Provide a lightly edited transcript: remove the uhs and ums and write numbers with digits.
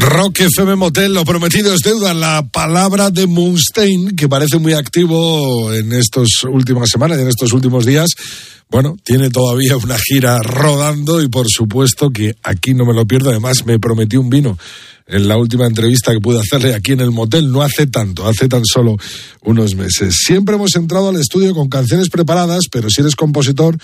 Rock FM Motel, lo prometido es deuda. La palabra de Mustaine, que parece muy activo en estas últimas semanas y en estos últimos días, bueno, tiene todavía una gira rodando y por supuesto que aquí no me lo pierdo. Además me prometió un vino en la última entrevista que pude hacerle aquí en el motel, no hace tanto, hace tan solo unos meses. Siempre hemos entrado al estudio con canciones preparadas, pero si eres compositor,